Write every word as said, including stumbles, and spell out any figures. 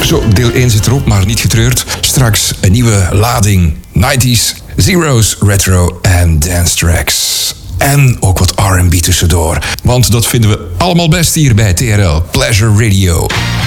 Zo, deel één zit erop, maar niet getreurd. Straks een nieuwe lading nineties, zeros, retro en dance tracks. En ook wat R en B tussendoor. Want dat vinden we allemaal best hier bij T R L Pleasure Radio.